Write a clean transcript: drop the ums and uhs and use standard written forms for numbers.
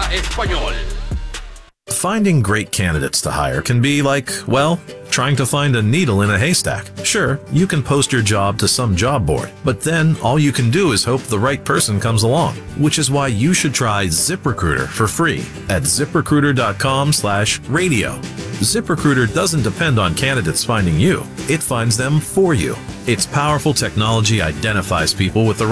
Español. Finding great candidates to hire can be like, well, trying to find a needle in a haystack. Sure, you can post your job to some job board, but then all you can do is hope the right person comes along, which is why you should try ZipRecruiter for free at ziprecruiter.com/radio. ZipRecruiter doesn't depend on candidates finding you. It finds them for you. Its powerful technology identifies people with the